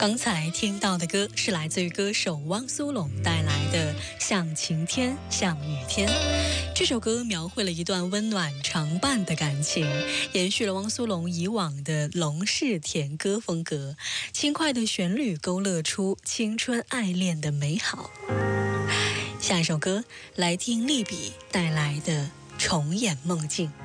刚才听到的歌是来自于歌手汪苏泷带来的《像晴天像雨天》。这首歌描绘了一段温暖常伴的感情，延续了汪苏泷以往的龙式甜歌风格，轻快的旋律勾勒出青春爱恋的美好。下一首歌来听利比带来的《重演梦境》。